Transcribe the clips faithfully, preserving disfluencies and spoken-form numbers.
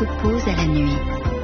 s'oppose à la nuit.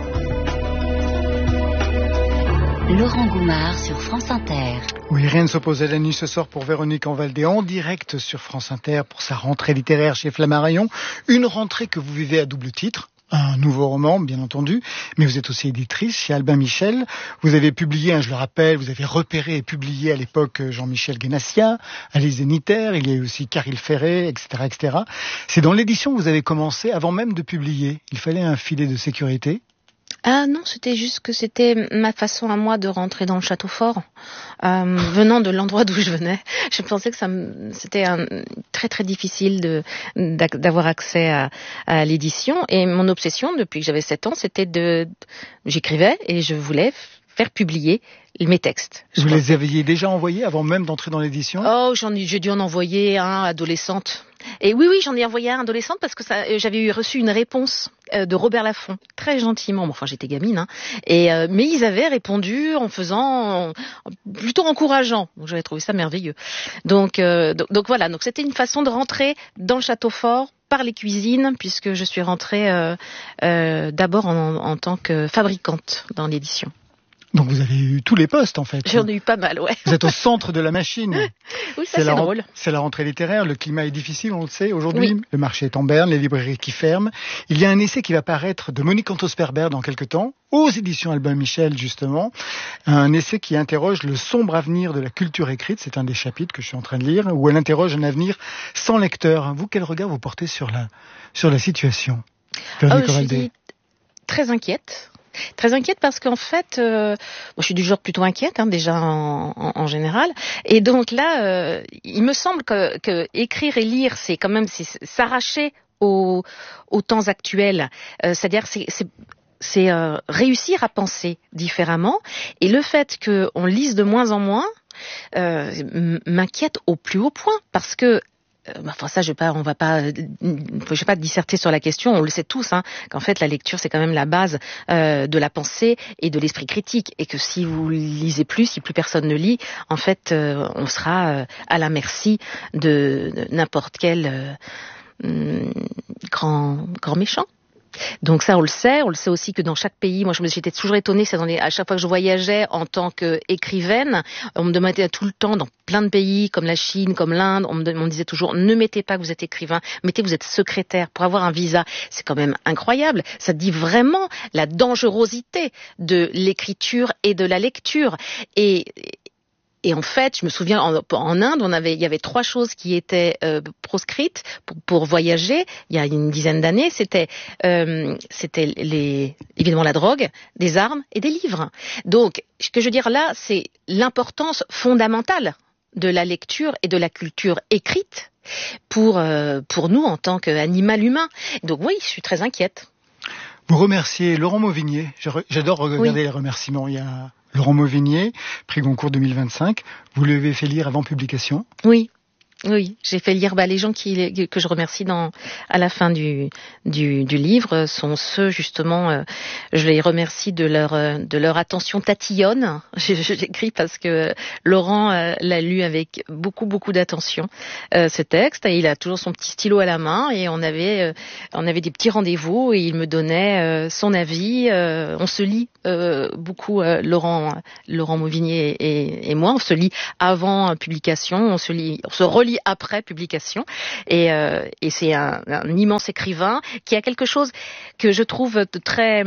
Laurent Goumard sur France Inter. Oui, rien ne s'oppose à la nuit ce soir pour Véronique Envaldé en direct sur France Inter pour sa rentrée littéraire chez Flammarion. Une rentrée que vous vivez à double titre. Un nouveau roman, bien entendu, mais vous êtes aussi éditrice chez Albin Michel. Vous avez publié, hein, je le rappelle, vous avez repéré et publié à l'époque Jean-Michel Guénassia, Alice Zéniter, il y a eu aussi Caril Ferré, et cetera, et cetera. C'est dans l'édition que vous avez commencé avant même de publier. Il fallait un filet de sécurité. Ah non, c'était juste que c'était ma façon à moi de rentrer dans le château fort. Euh, venant de l'endroit d'où je venais, je pensais que ça me, c'était un, très très difficile de, d'avoir accès à, à l'édition. Et mon obsession, depuis que j'avais sept ans, c'était de... J'écrivais et je voulais faire publier mes textes. Vous pensais... les aviez déjà envoyés avant même d'entrer dans l'édition ? Oh, j'en ai, j'ai dû en envoyer un adolescente. Et oui, oui, j'en ai envoyé un adolescente parce que ça, j'avais eu reçu une réponse euh, de Robert Laffont, très gentiment. Bon, enfin, j'étais gamine, hein. Et euh, mais ils avaient répondu en faisant en, plutôt encourageant. Donc, j'avais trouvé ça merveilleux. Donc, euh, donc, donc voilà. Donc, c'était une façon de rentrer dans le château fort par les cuisines, puisque je suis rentrée euh, euh, d'abord en, en tant que fabricante dans l'édition. Donc vous avez eu tous les postes en fait. J'en ai eu pas mal, ouais. Vous êtes au centre de la machine. Oui, ça c'est, c'est drôle. C'est la rentrée littéraire, le climat est difficile, on le sait aujourd'hui. Oui. Le marché est en berne, les librairies qui ferment. Il y a un essai qui va paraître de Monique Cantos-Perber dans quelques temps, aux éditions Albin Michel justement. Un essai qui interroge le sombre avenir de la culture écrite, c'est un des chapitres que je suis en train de lire, où elle interroge un avenir sans lecteur. Vous, quel regard vous portez sur la, sur la situation ? Oh, je suis très inquiète. Très inquiète parce qu'en fait, euh, moi, je suis du genre plutôt inquiète hein, déjà en, en, en général, et donc là, euh, il me semble que, que écrire et lire, c'est quand même c'est s'arracher aux, aux temps actuels, euh, c'est-à-dire c'est, c'est c'est euh, réussir à penser différemment, et le fait qu'on lise de moins en moins euh, m'inquiète au plus haut point parce que Enfin ça, je vais pas, on va pas, je vais pas disserter sur la question. On le sait tous, hein, qu'en fait la lecture c'est quand même la base euh, de la pensée et de l'esprit critique, et que si vous lisez plus, si plus personne ne lit, en fait, euh, on sera euh, à la merci de, de n'importe quel euh, grand grand méchant. Donc ça, on le sait. On le sait aussi que dans chaque pays, moi, je me j'étais toujours étonnée. C'est dans les, à chaque fois que je voyageais en tant qu'écrivaine, on me demandait tout le temps, dans plein de pays comme la Chine, comme l'Inde, on me, on me disait toujours, ne mettez pas que vous êtes écrivain, mettez que vous êtes secrétaire pour avoir un visa. C'est quand même incroyable. Ça dit vraiment la dangerosité de l'écriture et de la lecture. Et Et en fait, je me souviens, en, en Inde, on avait, il y avait trois choses qui étaient euh, proscrites pour, pour voyager. Il y a une dizaine d'années, c'était, euh, c'était les, évidemment la drogue, des armes et des livres. Donc, ce que je veux dire là, c'est l'importance fondamentale de la lecture et de la culture écrite pour euh, pour nous en tant qu'animal humain. Donc oui, je suis très inquiète. Vous remerciez Laurent Mauvignier. J'adore regarder oui. les remerciements. Il y a Laurent Mauvignier, prix Goncourt deux mille vingt-cinq. Vous l'avez fait lire avant publication ? Oui. Oui, j'ai fait lire bah, les gens qui, que je remercie dans, à la fin du, du, du livre sont ceux justement, euh, je les remercie de leur, de leur attention tatillonne. Je, je l'écris parce que Laurent euh, l'a lu avec beaucoup beaucoup d'attention euh, ce texte. Et il a toujours son petit stylo à la main et on avait, euh, on avait des petits rendez-vous et il me donnait euh, son avis. Euh, on se lit euh, beaucoup, euh, Laurent, Laurent Mauvignier et, et moi, on se lit avant publication, on se lit, on se relit après publication, et, euh, et c'est un, un immense écrivain qui a quelque chose que je trouve de très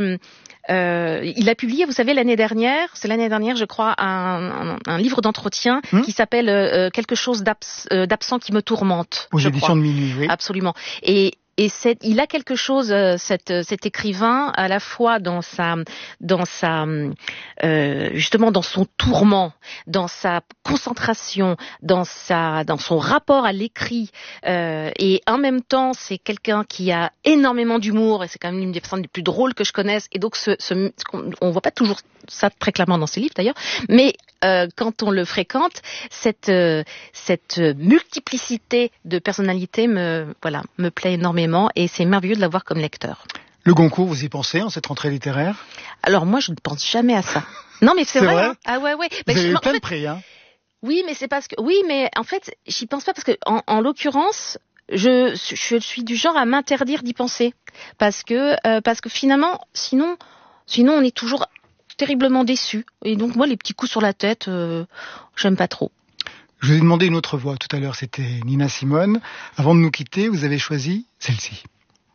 euh, il a publié, vous savez, l'année dernière, c'est l'année dernière je crois, un, un, un livre d'entretien mmh. qui s'appelle euh, quelque chose d'abs, euh, d'absent qui me tourmente aux éditions de Minuit, oui. Absolument. Et Et c'est, il a quelque chose, euh, cet, cet écrivain, à la fois dans sa, dans sa, euh, justement dans son tourment, dans sa concentration, dans sa, dans son rapport à l'écrit, euh, et en même temps, c'est quelqu'un qui a énormément d'humour, et c'est quand même l'une des personnes les plus drôles que je connaisse. Et donc, ce, ce, on voit pas toujours ça très clairement dans ses livres d'ailleurs, mais euh, quand on le fréquente, cette, euh, cette multiplicité de personnalités me, voilà, me plaît énormément, et c'est merveilleux de l'avoir comme lecteur. Le Goncourt, vous y pensez en cette rentrée littéraire ? Alors moi, je ne pense jamais à ça. Non, mais c'est, c'est vrai. vrai hein. Ah ouais, ouais. Vous bah, avez je, eu plein en fait, de prix, hein ? Oui, mais c'est parce que, oui, mais en fait, j'y pense pas parce que, en, en l'occurrence, je, je suis du genre à m'interdire d'y penser parce que euh, parce que finalement, sinon, sinon on est toujours terriblement déçu. Et donc moi, les petits coups sur la tête, euh, j'aime pas trop. Je vous ai demandé une autre voix tout à l'heure, c'était Nina Simone. Avant de nous quitter, vous avez choisi celle-ci.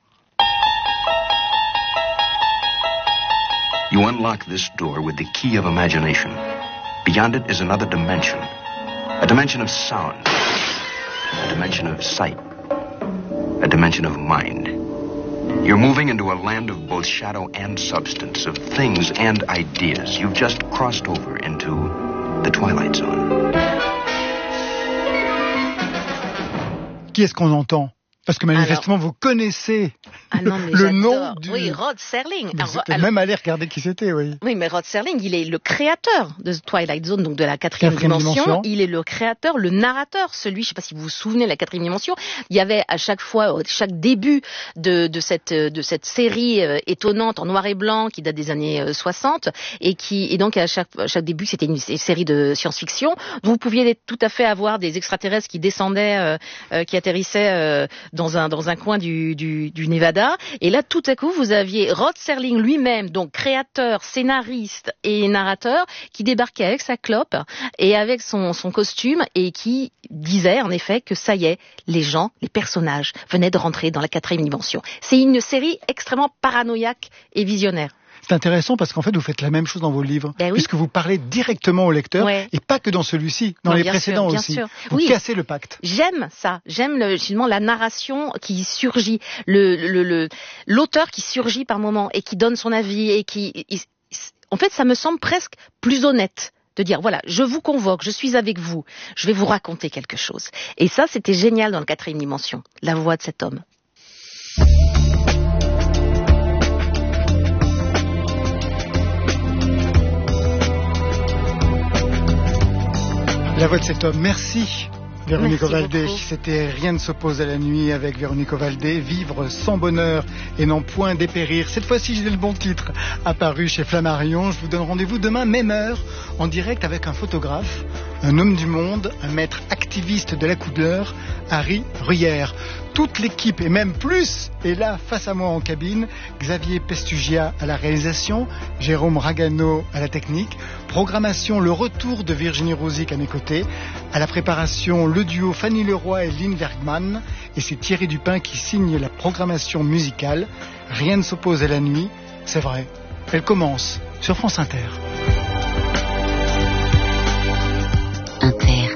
You unlock this door with the key of imagination. Beyond it is another dimension. A dimension of sound. A dimension of sight. A dimension of mind. You're moving into a land of both shadow and substance, of things and ideas. You've just crossed over into the Twilight Zone. Qui est-ce qu'on entend ? Parce que manifestement, alors, vous connaissez ah non, le j'adore. nom du... Oui, Rod Serling. Vous êtes même allé regarder qui c'était, oui. Oui, mais Rod Serling, il est le créateur de Twilight Zone, donc de la quatrième, quatrième dimension. dimension. Il est le créateur, le narrateur, celui, je ne sais pas si vous vous souvenez de la quatrième dimension, il y avait à chaque fois, chaque début de, de, cette, de cette série euh, étonnante en noir et blanc qui date des années euh, soixante, et, qui, et donc à chaque, à chaque début, c'était une, une série de science-fiction. Vous pouviez tout à fait avoir des extraterrestres qui descendaient, euh, euh, qui atterrissaient euh, dans un dans un coin du, du, du Nevada, et là tout à coup vous aviez Rod Serling lui-même, donc créateur, scénariste et narrateur, qui débarquait avec sa clope et avec son, son costume, et qui disait en effet que ça y est, les gens, les personnages venaient de rentrer dans la quatrième dimension. C'est une série extrêmement paranoïaque et visionnaire. C'est intéressant parce qu'en fait, vous faites la même chose dans vos livres, ben oui. puisque vous parlez directement au lecteur, ouais. et pas que dans celui-ci, dans non, les précédents sûr, aussi. Sûr. Vous oui. cassez le pacte. J'aime ça. J'aime le, justement la narration qui surgit, le, le, le, l'auteur qui surgit par moments et qui donne son avis et qui, il, en fait, ça me semble presque plus honnête de dire, voilà, je vous convoque, je suis avec vous, je vais vous raconter quelque chose. Et ça, c'était génial dans la quatrième dimension, la voix de cet homme. La voix de cet homme, merci Véronique Merci Ovaldé. beaucoup. C'était Rien ne s'oppose à la nuit avec Véronique Ovaldé. Vivre sans bonheur et n'en point dépérir. Cette fois-ci, j'ai le bon titre. Apparu chez Flammarion. Je vous donne rendez-vous demain, même heure, en direct avec un photographe, un homme du monde, un maître activiste de la couleur, Harry Ruyère. Toute l'équipe, et même plus, est là face à moi en cabine. Xavier Pestugia à la réalisation, Jérôme Ragano à la technique, programmation, le retour de Virginie Rosic à mes côtés, à la préparation, le duo Fanny Leroy et Lynn Bergman, et c'est Thierry Dupin qui signe la programmation musicale. Rien ne s'oppose à la nuit, c'est vrai, elle commence sur France Inter. Inter.